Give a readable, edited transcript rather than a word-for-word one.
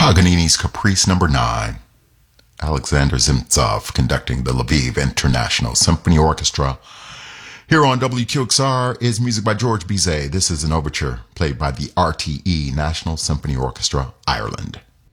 Paganini's Caprice Number 9. Alexander Zemtsov conducting the Lviv International Symphony Orchestra. Here on WQXR is music by George Bizet. This is an overture played by the RTE National Symphony Orchestra, Ireland.